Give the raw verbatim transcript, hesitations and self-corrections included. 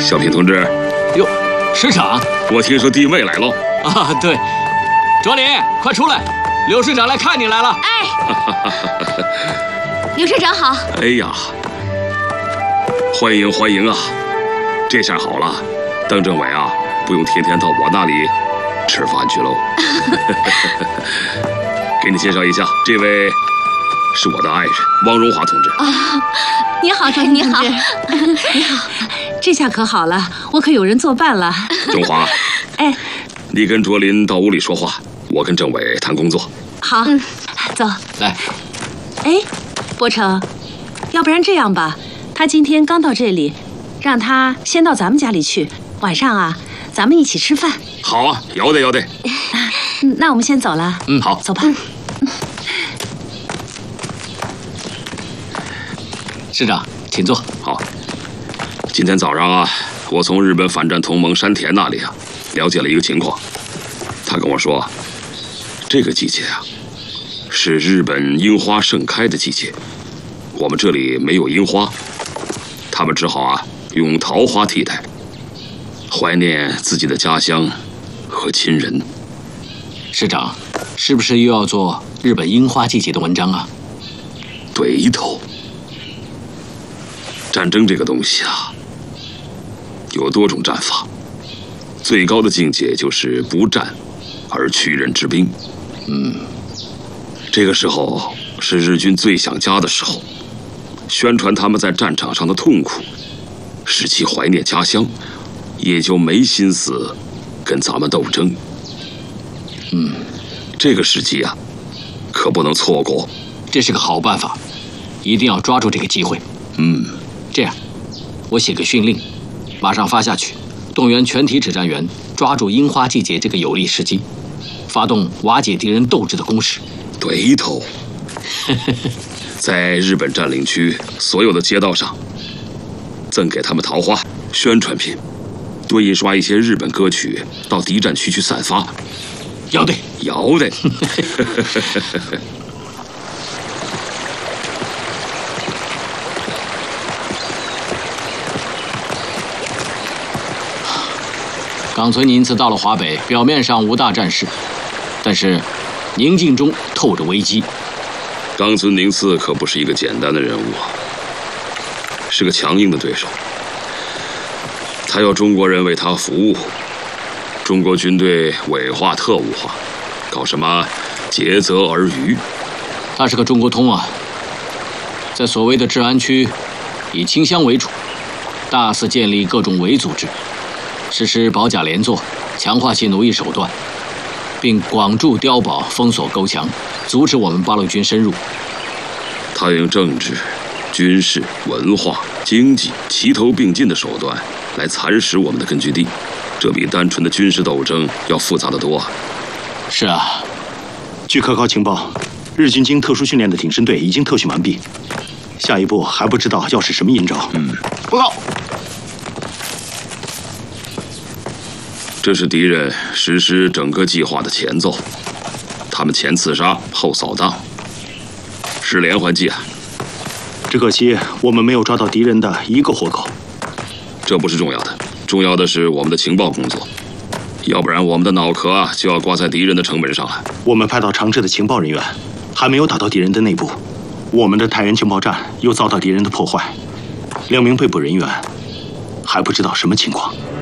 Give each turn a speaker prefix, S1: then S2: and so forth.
S1: 小平同志，
S2: 哟，师长，
S1: 我听说弟妹来了。
S2: 啊，对，卓林，快出来，柳师长来看你来了。
S3: 哎，柳师长好。
S1: 哎呀，欢迎欢迎啊！这下好了，邓政委啊，不用天天到我那里吃饭去喽。给你介绍一下，这位是我的爱人汪荣华同志。
S3: 啊，你好，卓你好，
S4: 你好，这下可好了，我可有人作伴了。
S1: 荣华，
S4: 哎，
S1: 你跟卓林到屋里说话，我跟政委谈工作。
S4: 好，
S3: 嗯，
S4: 走。
S2: 来，
S4: 哎，波成，要不然这样吧，他今天刚到这里，让他先到咱们家里去，晚上啊，咱们一起吃饭。
S1: 好啊，要得要得。
S4: 嗯，那我们先走了。
S1: 嗯，好，
S4: 走吧。
S2: 师长，请坐。
S1: 好，今天早上啊，我从日本反战同盟山田那里啊，了解了一个情况。他跟我说，这个季节啊，是日本樱花盛开的季节。我们这里没有樱花，他们只好啊用桃花替代，怀念自己的家乡和亲人。
S2: 师长，是不是又要做日本樱花季节的文章啊？
S1: 对头。战争这个东西啊，有多种战法，最高的境界就是不战而屈人之兵。
S2: 嗯，
S1: 这个时候是日军最想家的时候，宣传他们在战场上的痛苦，使其怀念家乡，也就没心思跟咱们斗争。
S2: 嗯，
S1: 这个时机啊，可不能错过。
S2: 这是个好办法，一定要抓住这个机会。
S1: 嗯。
S2: 这样，我写个训令，马上发下去，动员全体指战员抓住樱花季节这个有利时机，发动瓦解敌人斗志的攻势。
S1: 对头。在日本占领区所有的街道上，赠给他们桃花宣传品，多印刷一些日本歌曲到敌占区去散发。
S2: 要得，
S1: 要得。
S2: 冈村宁次到了华北，表面上无大战事，但是宁静中透着危机。
S1: 冈村宁次可不是一个简单的人物啊，是个强硬的对手。他要中国人为他服务，中国军队伪化特务化，搞什么竭泽而渔。
S2: 他是个中国通啊，在所谓的治安区，以清乡为主，大肆建立各种伪组织。实施保甲连坐，强化其奴役手段，并广筑碉堡、封锁沟墙，阻止我们八路军深入。
S1: 他用政治、军事、文化、经济齐头并进的手段来蚕食我们的根据地，这比单纯的军事斗争要复杂得多啊！
S2: 是啊，
S5: 据可靠情报，日军经特殊训练的挺身队已经特训完毕，下一步还不知道要使什么阴招。
S1: 嗯，
S2: 报告。
S1: 这是敌人实施整个计划的前奏，他们前刺杀，后扫荡，是连环计啊！
S5: 只可惜我们没有抓到敌人的一个活口。
S1: 这不是重要的，重要的是我们的情报工作，要不然我们的脑壳啊就要挂在敌人的城门上了。
S5: 我们派到长治的情报人员还没有打到敌人的内部，我们的太原情报站又遭到敌人的破坏，两名被捕人员还不知道什么情况。